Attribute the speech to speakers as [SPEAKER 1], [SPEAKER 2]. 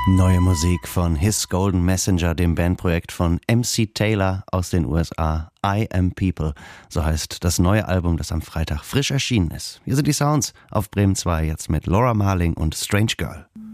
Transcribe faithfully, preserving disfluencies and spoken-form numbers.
[SPEAKER 1] Neue Musik von His Golden Messenger, dem Bandprojekt von M C Taylor aus den U S A. I Am People, so heißt das neue Album, das am Freitag frisch erschienen ist. Hier sind die Sounds auf Bremen zwei, jetzt mit Laura Marling und Strange Girl.